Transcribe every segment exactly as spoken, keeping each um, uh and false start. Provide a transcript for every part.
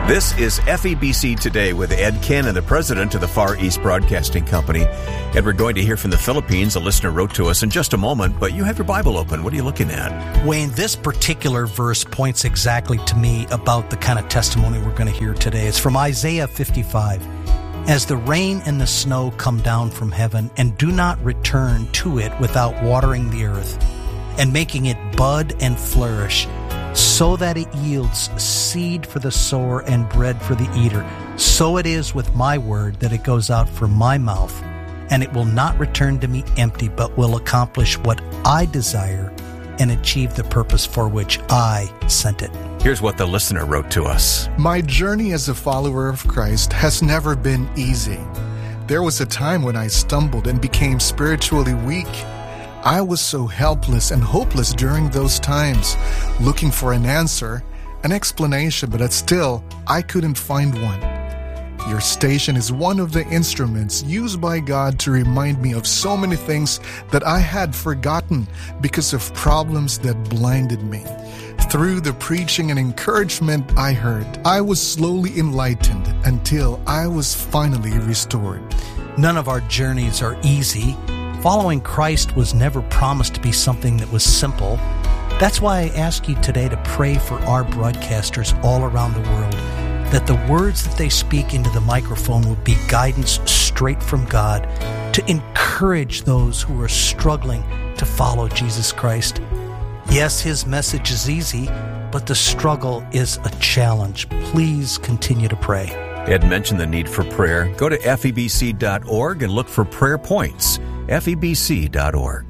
This is F E B C Today with Ed Cannon, the president of the Far East Broadcasting Company. And we're going to hear from the Philippines. A listener wrote to us in just a moment, but you have your Bible open. What are you looking at? Wayne, this particular verse points exactly to me about the kind of testimony we're going to hear today. It's from Isaiah fifty-five. As the rain and the snow come down from heaven and do not return to it without watering the earth and making it bud and flourish, so that it yields seed for the sower and bread for the eater, so it is with my word that it goes out from my mouth, and it will not return to me empty, but will accomplish what I desire and achieve the purpose for which I sent it. Here's what the listener wrote to us. My journey as a follower of Christ has never been easy. There was a time when I stumbled and became spiritually weak. I was so helpless and hopeless during those times, looking for an answer, an explanation, but still, I couldn't find one. Your station is one of the instruments used by God to remind me of so many things that I had forgotten because of problems that blinded me. Through the preaching and encouragement I heard, I was slowly enlightened until I was finally restored. None of our journeys are easy. Following Christ was never promised to be something that was simple. That's why I ask you today to pray for our broadcasters all around the world, that the words that they speak into the microphone will be guidance straight from God to encourage those who are struggling to follow Jesus Christ. Yes, his message is easy, but the struggle is a challenge. Please continue to pray. Ed mentioned the need for prayer. Go to F E B C dot org and look for prayer points. F E B C dot org.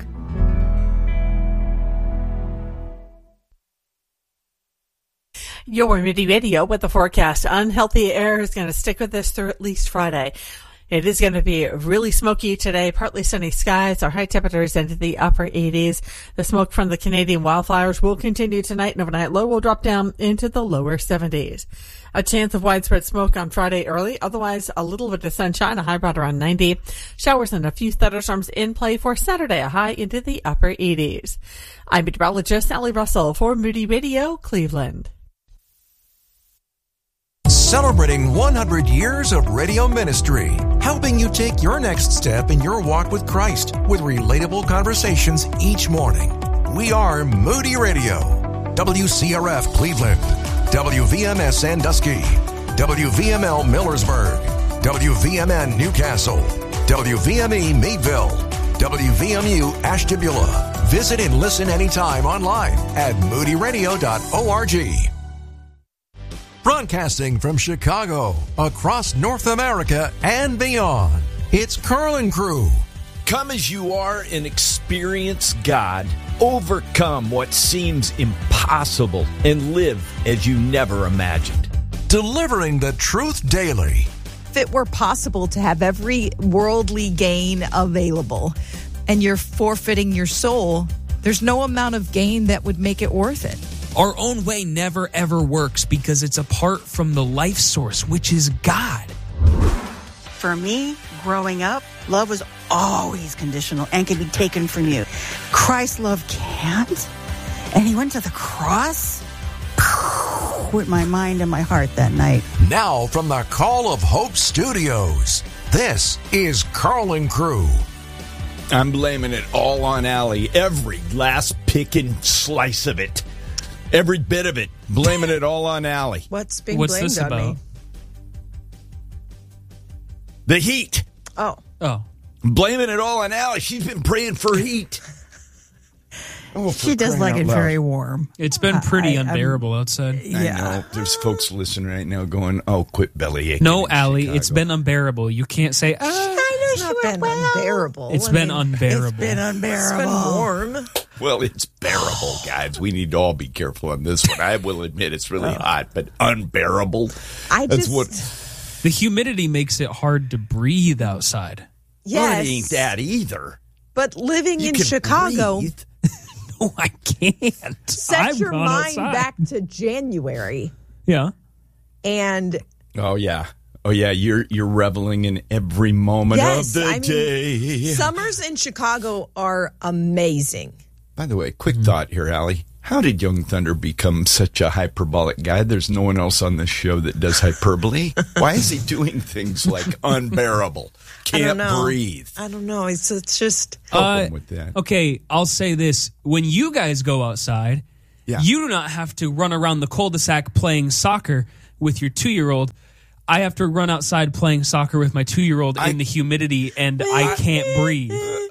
Your Moody Radio with the forecast. Unhealthy air is going to stick with us through at least Friday. It is going to be really smoky today, partly sunny skies. Our high temperatures into the upper eighties. The smoke from the Canadian wildfires will continue tonight, and overnight low will drop down into the lower seventies. A chance of widespread smoke on Friday early. Otherwise, a little bit of sunshine, a high about around ninety. Showers and a few thunderstorms in play for Saturday, a high into the upper eighties. I'm meteorologist Sally Russell for Moody Radio, Cleveland. Celebrating one hundred years of radio ministry, helping you take your next step in your walk with Christ with relatable conversations each morning. We are Moody Radio, W C R F Cleveland, W V M S Sandusky, W V M L Millersburg, W V M N Newcastle, W V M E Meadville, W V M U Ashtabula. Visit and listen anytime online at moody radio dot org. Broadcasting from Chicago, across North America and beyond, it's Carl and Crew. Come as you are and experience God. Overcome what seems impossible and live as you never imagined. Delivering the truth daily. If it were possible to have every worldly gain available and you're forfeiting your soul, there's no amount of gain that would make it worth it. Our own way never, ever works because it's apart from the life source, which is God. For me, growing up, love was always conditional and can be taken from you. Christ's love can't. And he went to the cross with my mind and my heart that night. Now from the Call of Hope Studios, this is Carl and Crew. I'm blaming it all on Allie. Every last picking slice of it. Every bit of it. Blaming it all on Allie. What's being What's blamed this on about? me? The heat. Oh. Oh. Blaming it all on Allie. She's been praying for heat. Oh, she does like it very warm. It's been pretty I, unbearable I'm, outside. Yeah. I know. There's folks listening right now going, oh, quit belly aching. No, Allie, Chicago. It's been unbearable. You can't say, ah. It's not been unbearable. It's I been mean, unbearable. It's been unbearable. It's been warm. Well, it's bearable, guys. We need to all be careful on this one. I will admit it's really hot, but unbearable. I That's just, what. The humidity makes it hard to breathe outside. Well, yes, it ain't that either. but living You in can Chicago, breathe. No, I can't. set I've your gone mind outside. back to January, Yeah. and Oh yeah, oh yeah. You're you're reveling in every moment yes, of the I mean, day. summers in Chicago are amazing. By the way, quick thought here, Allie. How did Young Thunder become such a hyperbolic guy? There's no one else on this show that does hyperbole. Why is he doing things like unbearable? Can't breathe. I don't know. It's, it's just... Help Uh, him with that. Okay, I'll say this. When you guys go outside, Yeah. you do not have to run around the cul-de-sac playing soccer with your two-year-old. I have to run outside playing soccer with my two-year-old I- in the humidity, and I can't breathe.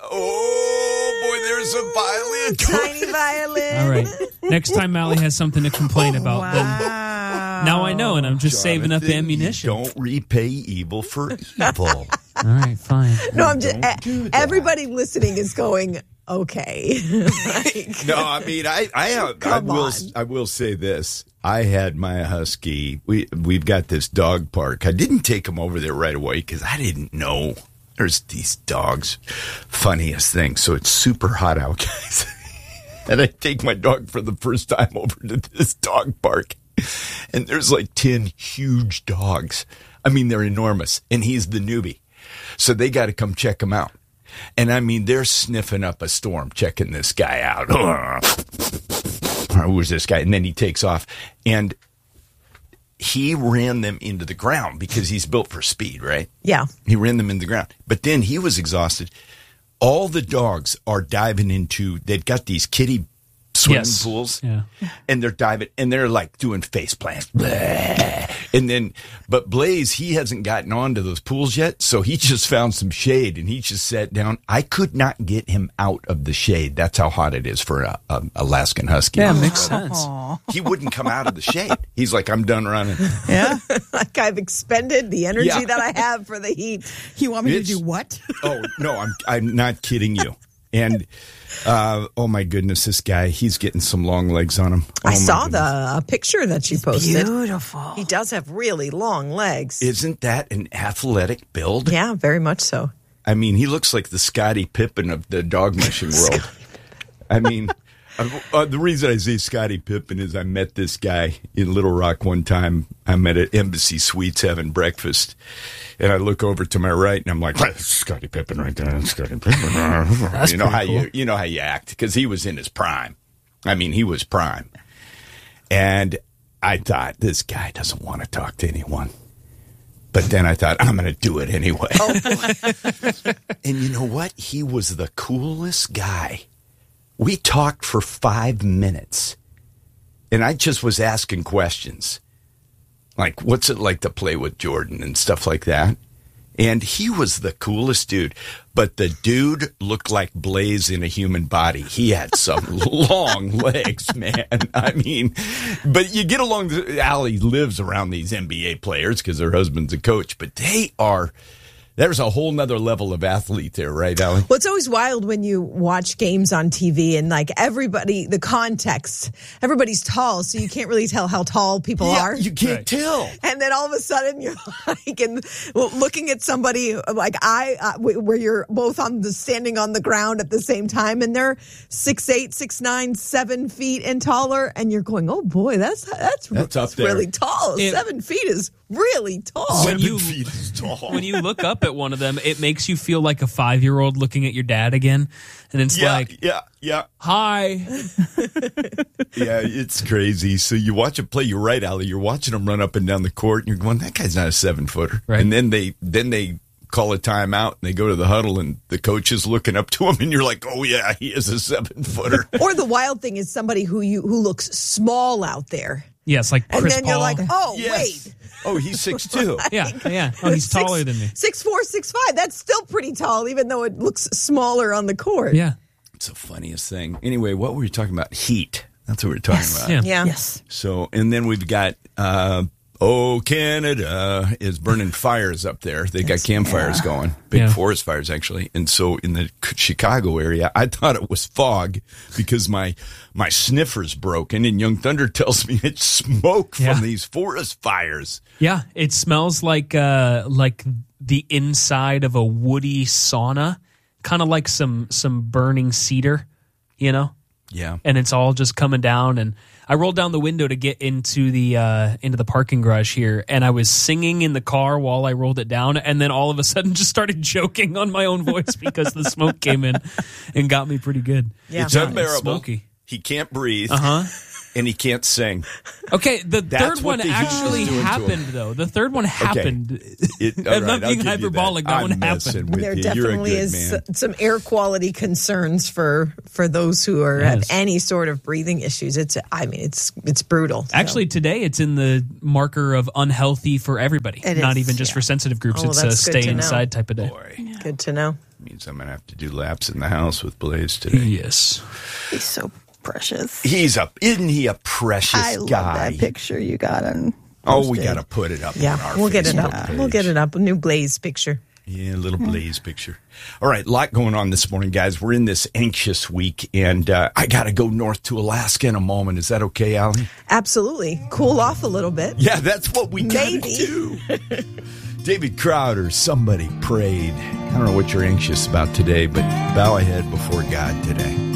Oh, boy, there's a violin. Tiny violin. All right. Next time Mally has something to complain about, Wow. then now I know, and I'm just saving up the Jonathan, ammunition. you don't repay evil for evil. All right, fine. No, I'm just... Don't do eh, that. everybody listening is going, okay. Like, No, I mean, I, I, have, I Come will, on. I will say this. I had my husky. We, we've got this dog park. I didn't take him over there right away because I didn't know there's these dogs. Funniest thing. So it's super hot out, guys. And I take my dog for the first time over to this dog park. And there's like ten huge dogs. I mean, they're enormous. And he's the newbie. So they got to come check him out. And I mean, they're sniffing up a storm, checking this guy out. Who's this guy? And then he takes off. And he ran them into the ground because he's built for speed, right? yeah. He ran them in the ground. But then he was exhausted. All the dogs are diving into, they've got these kiddie swimming Yes. pools. Yeah. And they're diving, and they're like doing face plants. Blah. And then, but Blaze, he hasn't gotten onto those pools yet, so he just found some shade, and he just sat down. I could not get him out of the shade. That's how hot it is for a, a Alaskan Husky. Yeah, makes sense. He wouldn't come out of the shade. He's like, I'm done running. Yeah. Like I've expended the energy Yeah. that I have for the heat. You want me It's- to do what? Oh, no, I'm I'm not kidding you. And, uh, oh my goodness, this guy, he's getting some long legs on him. Oh, I my saw goodness. the uh, picture that she posted. Beautiful. He does have really long legs. Isn't that an athletic build? Yeah, very much so. I mean, he looks like the Scottie Pippen of the dog mushing world. I mean, uh, the reason I say Scottie Pippen is I met this guy in Little Rock one time. I'm at an Embassy Suites having breakfast, and I look over to my right, and I'm like, "That's Scottie Pippen right there, that's Scottie Pippen." That's you know how pretty you cool. you know how you act because he was in his prime. I mean, he was prime, and I thought this guy doesn't want to talk to anyone. But then I thought, I'm going to do it anyway. And you know what? He was the coolest guy. We talked for five minutes. And I just was asking questions. Like, what's it like to play with Jordan and stuff like that? And he was the coolest dude. But the dude looked like Blaze in a human body. He had some long legs, man. I mean, but you get along. Allie lives around these N B A players because her husband's a coach. But they are, there's a whole nother level of athlete there, right, Allie? Well, it's always wild when you watch games on T V and like everybody, the context, everybody's tall, so you can't really tell how tall people Yeah, are. you can't Right. tell. And then all of a sudden you're like, and well, looking at somebody like I, uh, w- where you're both on the standing on the ground at the same time, and they're six eight, six nine, seven feet and taller, and you're going, oh boy, that's that's, That's up there. really tall. It- seven feet is really tall. When you- Seven feet is tall. When you look up at one of them, it makes you feel like a five-year-old looking at your dad again. And it's yeah, like, yeah, yeah. hi. Yeah, it's crazy. So you watch him play. You're right, Allie. You're watching him run up and down the court, and you're going, "That guy's not a seven footer." Right. And then they then they call a timeout, and they go to the huddle, and the coach is looking up to him, and you're like, "Oh yeah, he is a seven footer." Or the wild thing is somebody who you who looks small out there, Yes, like and Chris then Paul. you're like, oh Yes. wait. Oh, he's six two. yeah, yeah. Oh, he's Six- taller than me. Six four, six five. That's still pretty tall, even though it looks smaller on the court. Yeah. It's the funniest thing. Anyway, what were you talking about? Heat. That's what we were talking about. Yeah. Yeah. Yes. So, and then we've got, uh, oh, Canada is burning fires up there. They got campfires going, big Yeah. forest fires, actually. And so in the Chicago area, I thought it was fog because my my sniffer's broken, and Young Thunder tells me it's smoke Yeah. from these forest fires. Yeah, it smells like uh, like the inside of a woody sauna, kind of like some some burning cedar, you know. Yeah. And it's all just coming down. And I rolled down the window to get into the uh, into the parking garage here, and I was singing in the car while I rolled it down, and then all of a sudden just started joking on my own voice because the smoke came in and got me pretty good. Yeah. It's unbearable. Smoky. he can't breathe, Uh-huh. and he can't sing. Okay, the That's third what one the heat is actually doing to happened, him. though. The third one happened. It, all I'm right, not I'll being give you hyperbolic. That, That, one I'm messing happened. with There you. You're a definitely good is man. some air quality concerns for for those who are have Yes. any sort of breathing issues. It's I mean it's it's brutal. So. Actually, today it's in the marker of unhealthy for everybody, It not is, even just yeah. for sensitive groups. Oh, it's a that's good stay to know. inside type of day. Boy, Good to know. means I'm going to have to do laps in the house with Blaze today. Yes. He's so precious. He's a, isn't he a precious I love guy? that picture you got on. Oh, we got to put it up on Yeah, our we'll get it Facebook up. page. We'll get it up. A new Blaze picture. Yeah, a little Blaze picture. All right, a lot going on this morning, guys. We're in this anxious week, and uh, I got to go north to Alaska in a moment. Is that okay, Allie? Absolutely. Cool off a little bit. Yeah, that's what we got to Maybe. do. David Crowder, somebody prayed. I don't know what you're anxious about today, but bow ahead before God today.